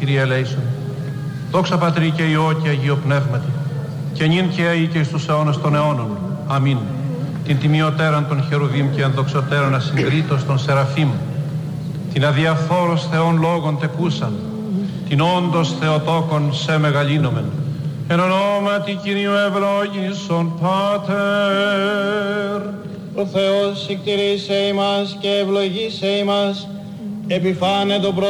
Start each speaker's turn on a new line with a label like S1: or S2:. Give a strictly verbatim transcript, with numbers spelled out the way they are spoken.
S1: Κύριε ελέησον. Δόξα Πατρί και Υιό και Αγίο Πνεύματι, και νυν και αεί και εις τους αιώνας των αιώνων. Αμήν. Την τιμιωτέραν των χερουβίμ και ενδοξωτέραν ασυγκρίτως των Σεραφείμ, την αδιαφθόρος Θεών λόγων τεκούσαν, την όντως Θεοτόκον σε μεγαλύνομεν. Εν ονόματι Κυρίου ευλόγησον Πάτερ.
S2: Ο Θεός συκτηρήσε ημάς και ευλογήσε ημάς, επιφάνε τον